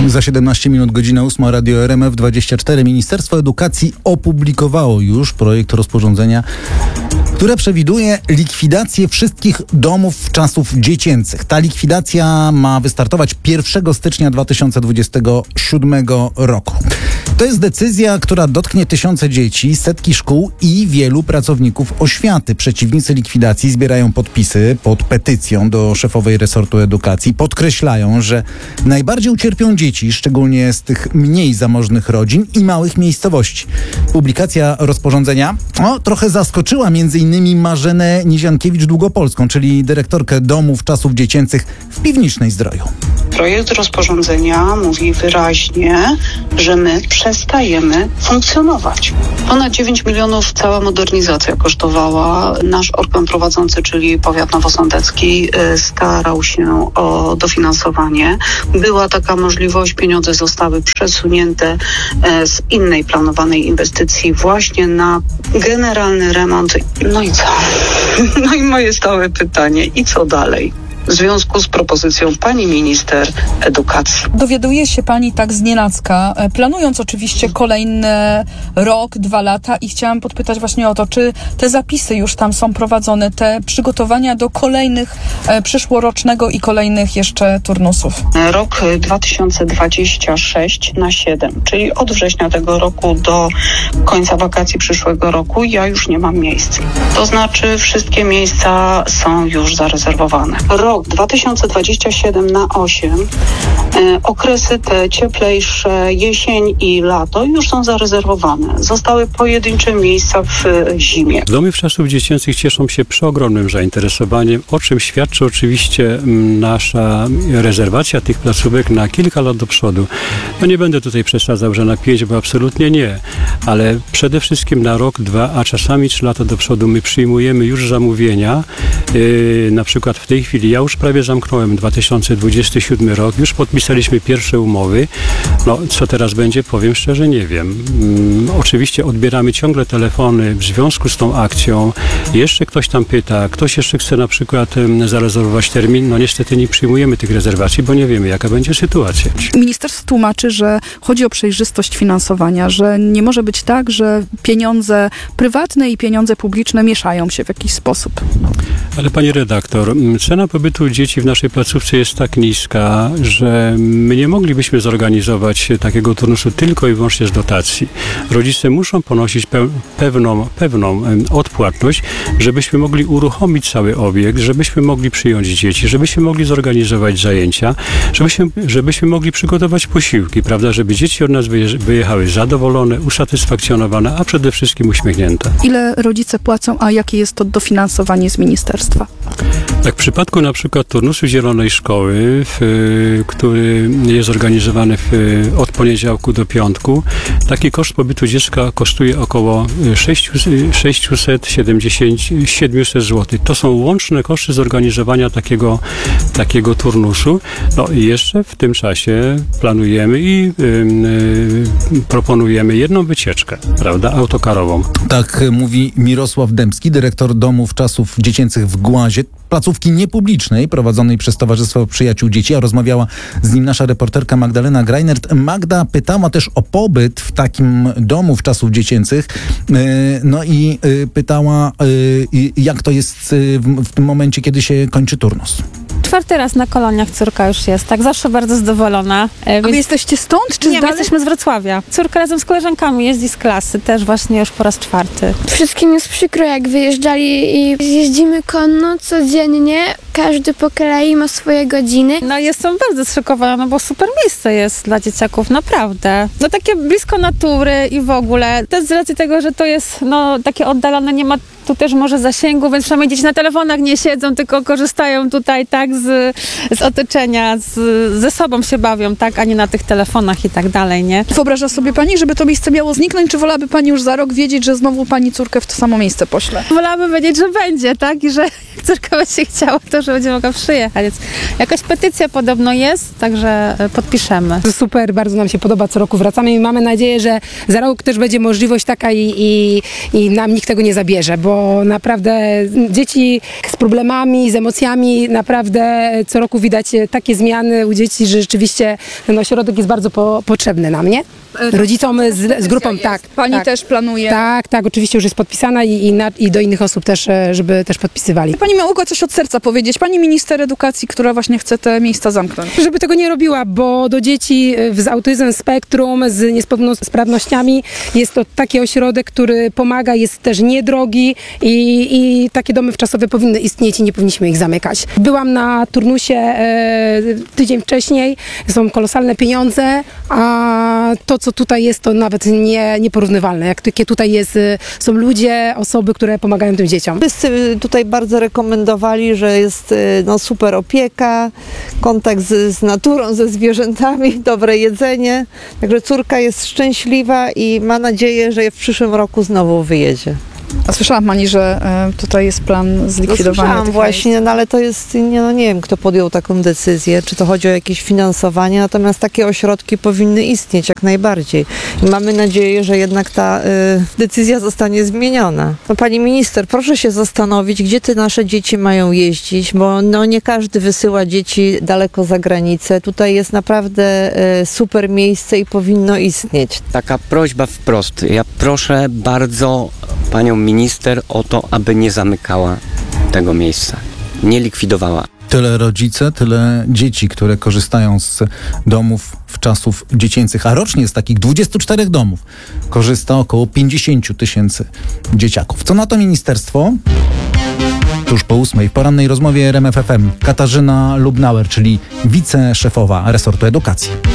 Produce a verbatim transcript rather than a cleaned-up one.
Za siedemnaście minut, godzina ósma, Radio R M F dwadzieścia cztery. Ministerstwo Edukacji opublikowało już projekt rozporządzenia, które przewiduje likwidację wszystkich domów czasów dziecięcych. Ta likwidacja ma wystartować pierwszego stycznia dwa tysiące dwudziestego siódmego roku. To jest decyzja, która dotknie tysiące dzieci, setki szkół i wielu pracowników oświaty. Przeciwnicy likwidacji zbierają podpisy pod petycją do szefowej resortu edukacji. Podkreślają, że najbardziej ucierpią dzieci, szczególnie z tych mniej zamożnych rodzin i małych miejscowości. Publikacja rozporządzenia o, trochę zaskoczyła między innymi Marzenę Niziankiewicz-Długopolską, czyli dyrektorkę domów czasów dziecięcych w Piwnicznej Zdroju. Projekt rozporządzenia mówi wyraźnie, że my przestajemy funkcjonować. Ponad dziewięć milionów cała modernizacja kosztowała. Nasz organ prowadzący, czyli powiat nowosądecki, starał się o dofinansowanie. Była taka możliwość, pieniądze zostały przesunięte z innej planowanej inwestycji właśnie na generalny remont. No i co? No i moje stałe pytanie, i co dalej? W związku z propozycją pani minister edukacji. Dowiaduje się pani tak znienacka, planując oczywiście kolejny rok, dwa lata i chciałam podpytać właśnie o to, czy te zapisy już tam są prowadzone, te przygotowania do kolejnych e, przyszłorocznego i kolejnych jeszcze turnusów. Rok dwa tysiące dwudziesty szósty na siedem, czyli od września tego roku do końca wakacji przyszłego roku ja już nie mam miejsc. To znaczy wszystkie miejsca są już zarezerwowane. Rok dwa tysiące dwudziesty siódmy na osiem, e, okresy te cieplejsze, jesień i lato już są zarezerwowane. Zostały pojedyncze miejsca w e, zimie. Domy czasów dziecięcych cieszą się przeogromnym zainteresowaniem, o czym świadczy oczywiście m, nasza rezerwacja tych placówek na kilka lat do przodu. No nie będę tutaj przesadzał, że na pięć, bo absolutnie nie, ale przede wszystkim na rok, dwa, a czasami trzy lata do przodu my przyjmujemy już zamówienia. Yy, na przykład w tej chwili ja już prawie zamknąłem dwa tysiące dwudziesty siódmy rok, już podpisaliśmy pierwsze umowy. No, co teraz będzie, powiem szczerze, nie wiem. Hmm, oczywiście odbieramy ciągle telefony w związku z tą akcją. Jeszcze ktoś tam pyta, ktoś jeszcze chce na przykład um, zarezerwować termin. No niestety nie przyjmujemy tych rezerwacji, bo nie wiemy, jaka będzie sytuacja. Ministerstwo tłumaczy, że chodzi o przejrzystość finansowania, że nie może być tak, że pieniądze prywatne i pieniądze publiczne mieszają się w jakiś sposób. Ale pani redaktor, cena pobytu dzieci w naszej placówce jest tak niska, że my nie moglibyśmy zorganizować takiego turnusu tylko i wyłącznie z dotacji. Rodzice muszą ponosić pe- pewną, pewną odpłatność, żebyśmy mogli uruchomić cały obiekt, żebyśmy mogli przyjąć dzieci, żebyśmy mogli zorganizować zajęcia, żebyśmy, żebyśmy mogli przygotować posiłki, prawda, żeby dzieci od nas wyje- wyjechały zadowolone, usatysfakcjonowane, a przede wszystkim uśmiechnięte. Ile rodzice płacą, a jakie jest to dofinansowanie z ministerstwa? Tak, w przypadku na przykład turnusu Zielonej Szkoły, w, który jest organizowany w, od poniedziałku do piątku, taki koszt pobytu dziecka kosztuje około sześćset siedemset złotych. To są łączne koszty zorganizowania takiego, takiego turnusu. No i jeszcze w tym czasie planujemy i y, y, proponujemy jedną wycieczkę, prawda, autokarową. Tak mówi Mirosław Dębski, dyrektor domów czasów dziecięcych w Głazie, placówki niepublicznej prowadzonej przez Towarzystwo Przyjaciół Dzieci, a rozmawiała z nim nasza reporterka Magdalena Greinert. Magda pytała też o pobyt w takim domu w czasów dziecięcych, no i pytała, jak to jest w tym momencie, kiedy się kończy turnus. Czwarty raz na koloniach córka już jest, tak, zawsze bardzo zadowolona. A wy jesteście stąd, czy nie, z my jesteśmy z Wrocławia. Córka razem z koleżankami jeździ z klasy, też właśnie już po raz czwarty. Wszystkim jest przykro, jak wyjeżdżali i jeździmy konno codziennie, każdy po kolei ma swoje godziny. No jestem bardzo zszokowana, no bo super miejsce jest dla dzieciaków, naprawdę. No takie blisko natury i w ogóle, też z racji tego, że to jest no takie oddalone, nie ma tu też może zasięgu, więc przynajmniej dzieci na telefonach nie siedzą, tylko korzystają tutaj tak z, z otoczenia, z, ze sobą się bawią, tak, a nie na tych telefonach i tak dalej, nie? Wyobraża sobie pani, żeby to miejsce miało zniknąć, czy wolałaby pani już za rok wiedzieć, że znowu pani córkę w to samo miejsce pośle? Wolałabym wiedzieć, że będzie, tak, i że jak córka będzie chciała, to że będzie mogła przyjechać. Więc jakaś petycja podobno jest, także podpiszemy. Super, bardzo nam się podoba, co roku wracamy i mamy nadzieję, że za rok też będzie możliwość taka i, i, i nam nikt tego nie zabierze, bo bo naprawdę dzieci z problemami, z emocjami, naprawdę co roku widać takie zmiany u dzieci, że rzeczywiście ten ośrodek jest bardzo po, potrzebny nam, nie? Rodzicom z, z grupą, Jest. tak. Pani tak. też planuje. Tak, tak, oczywiście już jest podpisana i, i, na, i do innych osób też, e, żeby też podpisywali. Pani mogła coś od serca powiedzieć. Pani minister edukacji, która właśnie chce te miejsca zamknąć. Żeby tego nie robiła, bo do dzieci z autyzmem, spektrum, z niepełnosprawnościami jest to taki ośrodek, który pomaga, jest też niedrogi i, i takie domy wczasowe powinny istnieć i nie powinniśmy ich zamykać. Byłam na turnusie e, tydzień wcześniej, są kolosalne pieniądze, a to, co tutaj jest, to nawet nie, nieporównywalne. Jak jakie tutaj jest, są ludzie, osoby, które pomagają tym dzieciom. Wszyscy tutaj bardzo rekomendowali, że jest no, super opieka, kontakt z, z naturą, ze zwierzętami, dobre jedzenie. Także córka jest szczęśliwa i ma nadzieję, że w przyszłym roku znowu wyjedzie. A słyszała Pani, że e, tutaj jest plan zlikwidowania Słyszałam tych właśnie, no ale to jest, nie, no nie wiem, kto podjął taką decyzję, czy to chodzi o jakieś finansowanie, natomiast takie ośrodki powinny istnieć jak najbardziej. I mamy nadzieję, że jednak ta y, decyzja zostanie zmieniona. No, pani minister, proszę się zastanowić, gdzie te nasze dzieci mają jeździć, bo no, nie każdy wysyła dzieci daleko za granicę. Tutaj jest naprawdę y, super miejsce i powinno istnieć. Taka prośba wprost. Ja proszę bardzo panią minister o to, aby nie zamykała tego miejsca, nie likwidowała. Tyle rodzice, tyle dzieci, które korzystają z domów wczasów dziecięcych, a rocznie z takich dwudziestu czterech domów korzysta około pięćdziesiąt tysięcy dzieciaków. Co na to ministerstwo? Tuż po ósmej w porannej rozmowie R M F F M Katarzyna Lubnauer, czyli wiceszefowa resortu edukacji.